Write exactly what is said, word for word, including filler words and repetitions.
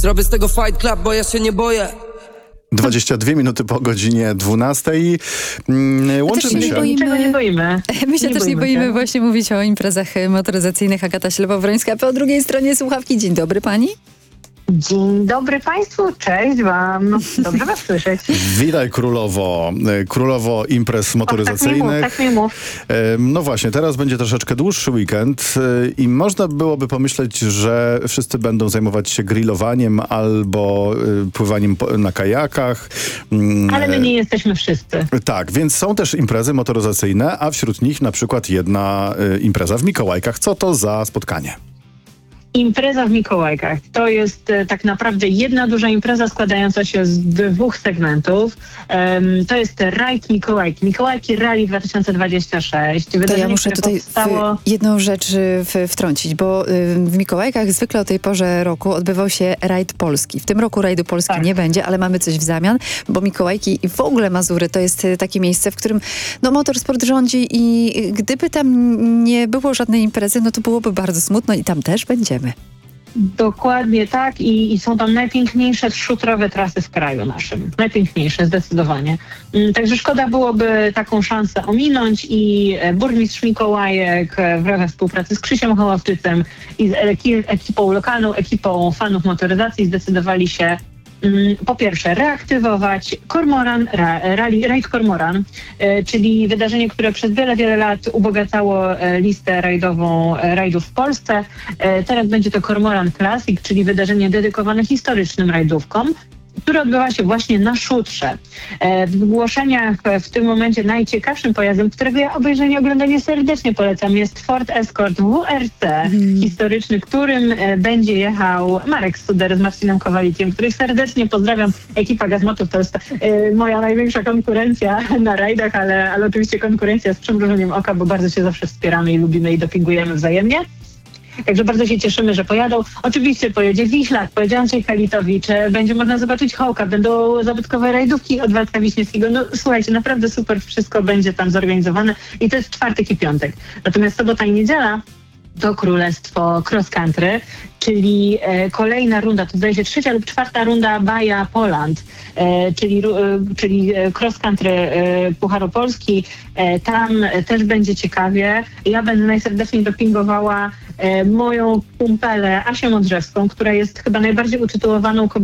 Zrobię z tego fight club, bo ja się nie boję. dwadzieścia dwie minuty po godzinie dwunastej. Mm, łączymy się się. nie boimy. Niczego nie boimy. My się Nie też nie boimy boimy się. właśnie mówić o imprezach motoryzacyjnych. Agata Ślepo-Wrońska, po drugiej stronie słuchawki. Dzień dobry pani. Dzień dobry Państwu, cześć Wam. Dobrze Was słyszeć. Witaj królowo, e, królowo imprez Tak mi mów, motoryzacyjnych. tak mi mów. E, No właśnie, teraz będzie troszeczkę dłuższy weekend e, i można byłoby pomyśleć, że wszyscy będą zajmować się grillowaniem albo e, pływaniem po- na kajakach. Mm, Ale my nie jesteśmy wszyscy. Tak, więc są też imprezy motoryzacyjne, a wśród nich na przykład jedna e, impreza w Mikołajkach. Co to za spotkanie? Impreza w Mikołajkach to jest e, tak naprawdę jedna duża impreza składająca się z dwóch segmentów. Em, to jest Rajd Mikołajki. Mikołajki Rally dwa tysiące dwadzieścia sześć. To Wydarzenie, ja muszę które tutaj powstało... w jedną rzecz y, w, wtrącić, bo y, w Mikołajkach zwykle o tej porze roku odbywał się rajd Polski. W tym roku rajdu Polski Tak. nie będzie, ale mamy coś w zamian, bo Mikołajki i w ogóle Mazury to jest y, takie miejsce, w którym no, motorsport rządzi i y, gdyby tam nie było żadnej imprezy, no to byłoby bardzo smutno i tam też będziemy. Dokładnie tak i, i są tam najpiękniejsze szutrowe trasy w kraju naszym. Najpiękniejsze, zdecydowanie. Mm, Także szkoda byłoby taką szansę ominąć i e, burmistrz Mikołajek e, w ramach współpracy z Krzysiem Hołowczycem i z eki- ekipą lokalną, ekipą fanów motoryzacji zdecydowali się mm, po pierwsze reaktywować Kormoran, ra, rally, Rajd Kormoran, e, czyli wydarzenie, które przez wiele, wiele lat ubogacało e, listę rajdową e, rajdów w Polsce. E, teraz będzie to Kormoran Classic, czyli wydarzenie dedykowane historycznym rajdówkom, które odbywa się właśnie na szutrze. E, w zgłoszeniach e, w tym momencie najciekawszym pojazdem, którego ja obejrzenie i oglądanie serdecznie polecam, jest Ford Escort W R C historyczny, którym e, będzie jechał Marek Studer z Marcinem Kowalikiem, których serdecznie pozdrawiam. Ekipa Gazmotów to jest e, moja największa konkurencja na rajdach, ale, ale oczywiście konkurencja z przymrużeniem oka, bo bardzo się zawsze wspieramy i lubimy i dopingujemy wzajemnie. Także bardzo się cieszymy, że pojadą. Oczywiście pojedzie Wiślak, pojedzie Andrzej Kalitowicz, e, będzie można zobaczyć Hołka, będą zabytkowe rajdówki od Waldka Wiśniewskiego. No słuchajcie, naprawdę super wszystko będzie tam zorganizowane i to jest czwartek i piątek. Natomiast sobota i niedziela to królestwo cross country, czyli e, kolejna runda, to zdaje się trzecia lub czwarta runda Baja Poland, e, czyli, ru- e, czyli e, cross country e, Pucharu Polski. E, tam e, też będzie ciekawie. Ja będę najserdeczniej dopingowała e, moją kumpelę Asię Modrzewską, która jest chyba najbardziej utytułowaną kobietą